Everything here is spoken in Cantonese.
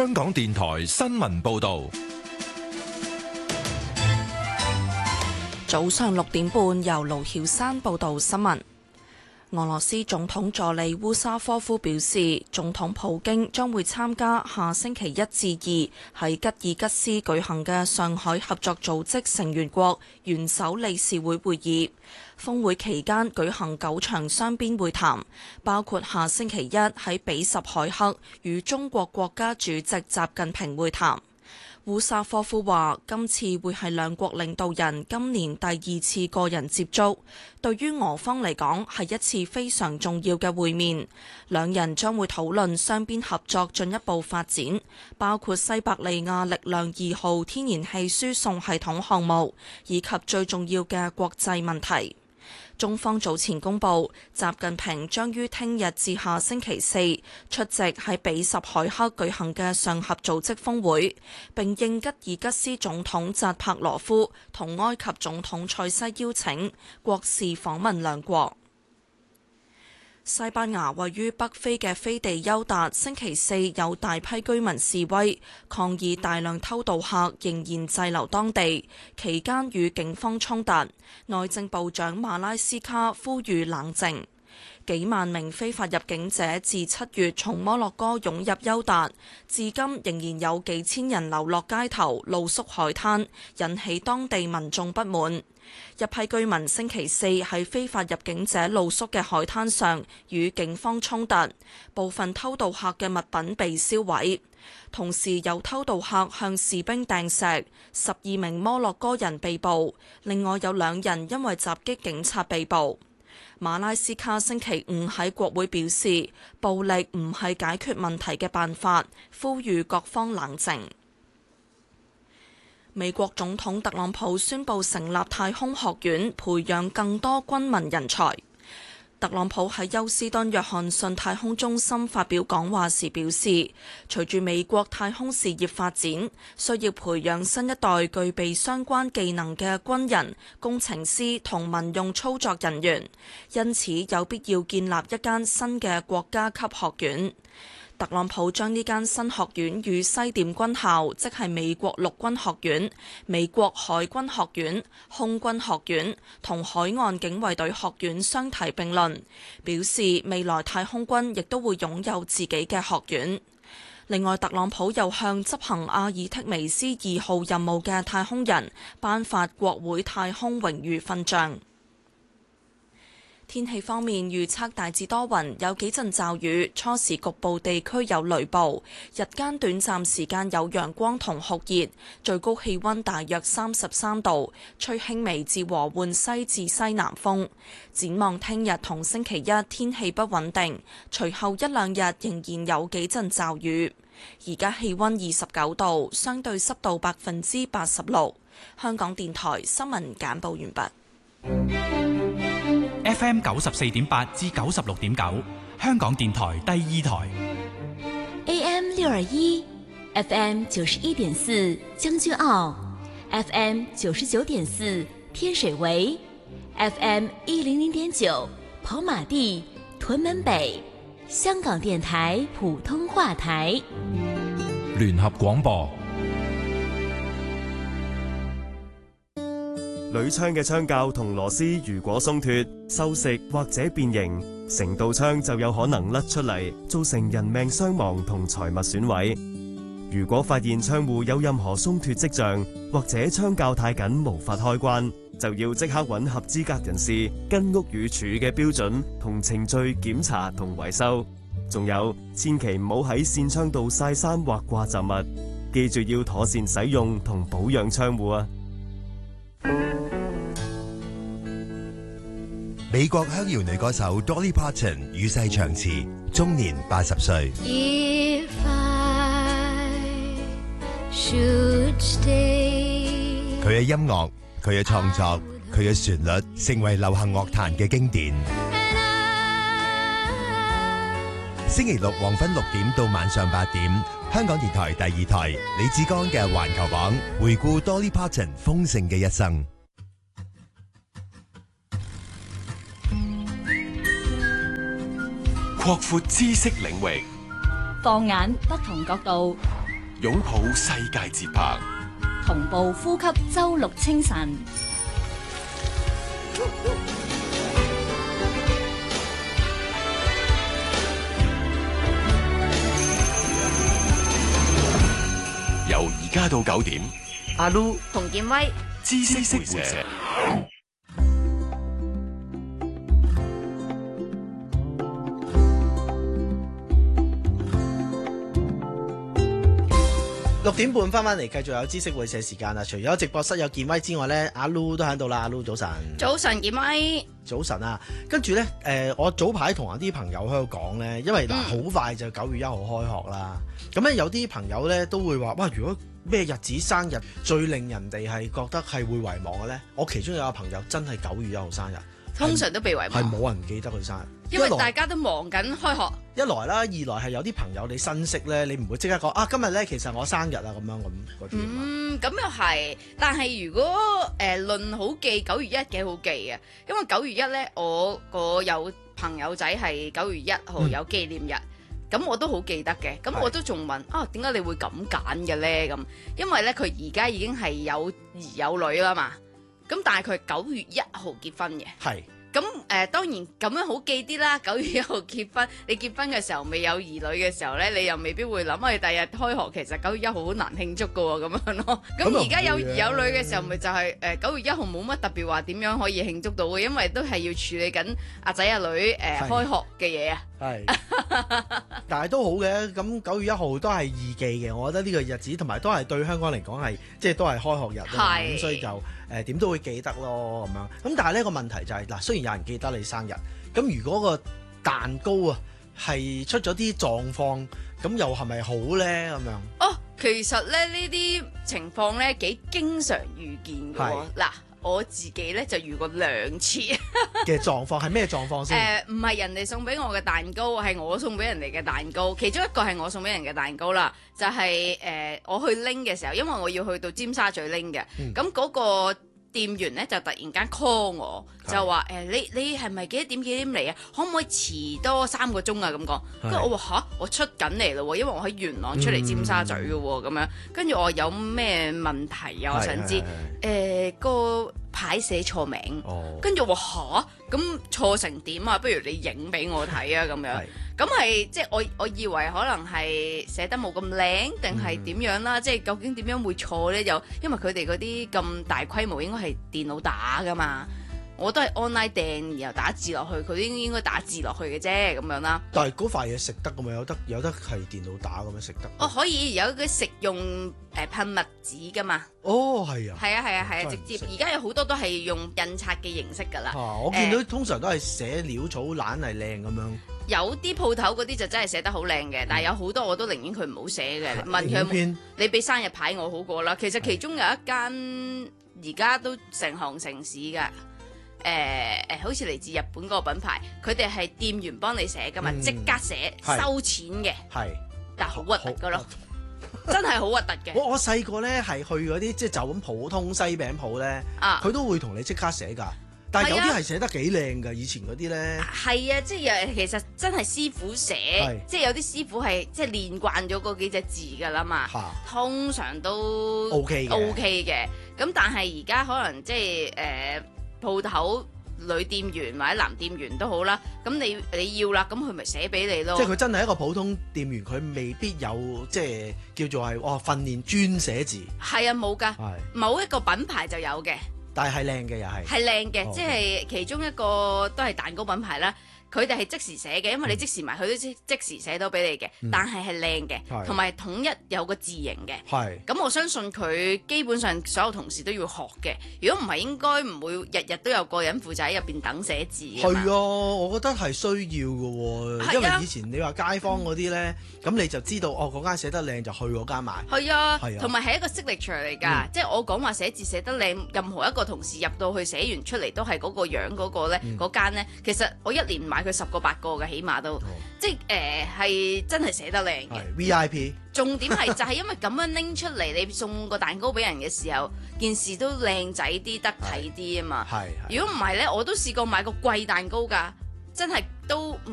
香港電台新聞報道。 早上6點半，由盧曉珊報道新聞。俄羅斯總統助理烏沙科夫表示，總統普京將會參加下星期1至2喺吉爾吉斯舉行嘅上海合作組織成員國元首理事會會議。峰會期間舉行9場雙邊會談，包括下星期1喺比什凱克與中國國家主席習近平會談。烏沙科夫話：今次會係兩國領導人今年第2次個人接觸，對於俄方嚟講係一次非常重要嘅會面。兩人將會討論雙邊合作進一步發展，包括西伯利亞力量2號天然氣輸送系統項目，以及最重要嘅國際問題。中方早前公布，習近平將於聽日至下星期4出席喺比什凱克舉行嘅上合組織峰會，並應吉爾吉斯總統扎帕羅夫同埃及總統塞西邀請，國事訪問兩國。西班牙位於北非嘅飛地丘達星期4有大批居民示威，抗議大量偷渡客仍然滯留當地，期間與警方衝突。內政部長馬拉斯卡呼籲冷靜。幾萬名非法入境者自7月從摩洛哥湧入丘達，至今仍然有幾千人流落街頭、露宿海灘，引起當地民眾不滿。一批居民星期4喺非法入境者露宿嘅海灘上與警方衝突，部分偷渡客嘅物品被燒毀，同時有偷渡客向士兵掟石，12名摩洛哥人被捕，另外有2人因為襲擊警察被捕。馬拉斯卡星期5喺國會表示，暴力唔係解決問題嘅辦法，呼籲各方冷靜。美國總統特朗普宣布成立太空學院，培養更多軍民人才。特朗普喺休斯敦約翰遜太空中心發表講話時表示，隨住美國太空事業發展，需要培養新一代具備相關技能嘅軍人、工程師同民用操作人員，因此有必要建立一間新嘅國家級學院。特朗普將呢間新學院與西點軍校，即係美國陸軍學院、美國海軍學院、空軍學院同海岸警衛隊學院相提並論，表示未來太空軍亦都會擁有自己嘅學院。另外，特朗普又向執行阿爾忒彌斯2號任務嘅太空人頒發國會太空榮譽勳章。天氣方面，預測大致多雲，有幾陣驟雨，初時局部地區有雷暴，日間短暫時間有陽光同酷熱，最高氣溫大約33度，吹輕微至和緩西至西南風。展望聽日同星期一天氣不穩定，隨後1-2日仍然有幾陣驟雨。而家氣溫29度，相對濕度86%。香港電台新聞簡報完畢。 FM 94.8至96.9，香港電台第2台。 AM 621 FM 91.4將軍澳 FM 99.4天水圍 FM 100.9跑馬地屯門北，香港電台普通話台。 聯合廣播。 鋁槍嘅槍架同螺絲如果鬆脫、鏽蝕或者變形，成道槍就有可能甩出嚟，造成人命傷亡同財物損毀。如果發現窗戶有任何鬆脫跡象，或者槍架太緊無法開關，就要即刻揾合資格人士跟屋宇署嘅標準同程序檢查同維修。仲有，千祈唔好喺扇窗度曬衫或掛雜物，記住要妥善使用同保養窗戶啊！ 美國鄉謠女歌手 Dolly Parton 與世長辭，終年80歲。 If I should stay， 佢嘅音樂、佢嘅創作、佢嘅旋律，成為流行樂壇嘅經典。星期六黃昏6點到晚上8點，香港電台第2台李志剛嘅環球榜，回顧 Dolly Parton 豐盛嘅一生。 擴闊知識領域， 放眼不同角度， 擁抱世界節拍， 同步呼吸周六清晨。 由而家到9點， 阿 Lu 同建威知識會社。 6點半翻嚟，繼續有知識會社時間啦。除咗直播室有建威之外呢，阿 Lu 都喺度啦。阿 Lu 早晨， 早晨，建威早晨啊！跟住呢，我早排同啲朋友喺度講呢，因為嗱好快就9月1號開學啦。咁咧有啲朋友呢都會話：哇！如果咩日子生日最令人哋係覺得係會遺忘嘅呢？我其中有個朋友真係9月1號生日， 通常都被遺忘， 係冇人記得佢生日， 因為大家都忙緊開學。 一來啦，二來係有啲朋友你新識咧，你唔會即刻講啊，今日咧其實我生日啊咁樣咁嗰啲。 咁又係，但係如果論好記9月1幾好記啊，因為9月1咧，我個有朋友仔係9月1號有紀念日，咁我都好記得嘅。咁我都仲問啊，點解你會咁揀嘅咧？咁因為咧佢而家已經係有兒有女啦嘛，咁但係佢係9月1號結婚嘅。係。咁當然咁樣好記啲啦。9月1號結婚，你結婚嘅時候未有兒女嘅時候咧，你又未必會諗，第日開學其實9月1號好難慶祝噶喎，咁樣咯。咁而家有兒有女嘅時候，咪就係9月1號冇乜特別話點樣可以慶祝到嘅，因為都係要處理緊阿仔阿女開學嘅嘢啊。係，但係都好嘅。咁9月1號都係易記嘅，我覺得呢個日子同埋都係對香港嚟講係即係都係開學日啦。咁所以就點都會記得咯咁樣。咁但係呢個問題就係嗱，雖然有人記得你生日，咁如果個蛋糕啊係出咗啲狀況，咁又係咪好咧咁樣？哦，其實咧呢啲情況咧幾經常遇見嘅喎。嗱，我自己咧就遇過2次嘅狀況，係咩狀況先？唔係人哋送俾我嘅蛋糕，係我送俾人哋嘅蛋糕。其中一個係我送俾人嘅蛋糕啦，就係我去拎嘅時候，因為我要去到尖沙咀拎嘅，咁嗰個店員咧就突然間 call 我，就話你係咪幾點嚟啊？可唔可以遲多3個鐘啊？咁講，跟住我話吓，我出緊嚟咯，因為我喺元朗出嚟尖沙咀嘅喎，咁樣，跟住我有咩問題啊？我想知，個牌寫錯名，跟住我話吓，咁錯成點啊？不如你影俾我睇啊，咁樣。咁係即係我以為可能係寫得冇咁靚，定係點樣啦？即係究竟點樣會錯呢？又因為佢哋嗰啲咁大規模應該係電腦打噶嘛，我都係 online 訂，然後打字落去，佢應該打字落去嘅啫，咁樣啦。但係嗰塊嘢食得㗎嘛？有得係電腦打咁樣食得？哦，可以有啲食用噴墨紙噶嘛？哦，係啊，係啊，直接而家有好多都係用印刷嘅形式噶啦。我見到通常都係寫潦草懶係靚咁樣。有啲鋪頭嗰啲就真係寫得好靚嘅，但係有好多我都寧願佢唔好寫嘅。問佢你俾生日牌我好過啦。其實其中有一間而家都成行成市㗎，好似嚟自日本嗰個品牌，佢哋係店員幫你寫㗎嘛，即刻寫收錢嘅，但係好核突㗎咯，真係好核突嘅。我細個咧係去嗰啲即係就咁普通西餅鋪咧，佢都會同你即刻寫㗎。但係有啲係寫得幾靚㗎，以前嗰啲咧。係啊，即係其實真係師傅寫，即係有啲師傅係即係練慣咗嗰幾隻字㗎啦嘛。通常都 OK 嘅。咁但係而家可能即係鋪頭女店員或者男店員都好啦。咁你要啦，咁佢咪寫俾你咯。即係佢真係一個普通店員，佢未必有即係叫做係訓練專寫字。係啊，冇㗎。某一個品牌就有嘅。但係靚嘅又係，係靚嘅，即係其中一個都係蛋糕品牌啦。佢哋係即時寫嘅，因為你即時買佢都即時寫到俾你嘅，但係係靚嘅，同埋統一有個字形嘅。咁我相信佢基本上所有同事都要學嘅。如果唔係，應該唔會日日都有個人負責喺入邊等寫字。係啊，我覺得係需要嘅喎，因為以前你話街坊嗰啲咧，咁你就知道嗰間寫得靚就去嗰間買。係啊，同埋係一個 signature 嚟㗎，即係我講話寫字寫得靚，任何一個同事入到去寫完出嚟都係嗰個樣嗰個咧，嗰間咧，其實我一年買佢10個8個嘅，起碼都即係係真係寫得靚嘅。VIP 重點係就係因為咁樣拎出嚟，你送個蛋糕俾人嘅時候，件事都靚仔啲、得體啲啊嘛。如果唔係咧，我都試過買個貴蛋糕㗎，真係都